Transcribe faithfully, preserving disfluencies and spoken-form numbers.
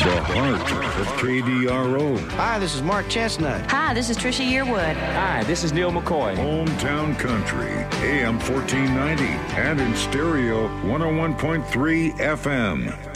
The heart of K D R O. Hi, this is Mark Chestnut. Hi, this is Trisha Yearwood. Hi, this is Neil McCoy. Hometown Country, A M fourteen ninety, and in stereo, one oh one point three F M.